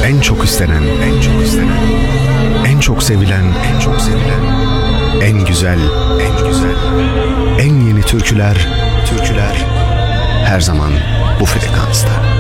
En çok istenen, en çok istenen, en çok sevilen, en çok sevilen, en güzel, en güzel, en yeni türküler, türküler her zaman bu frekansta.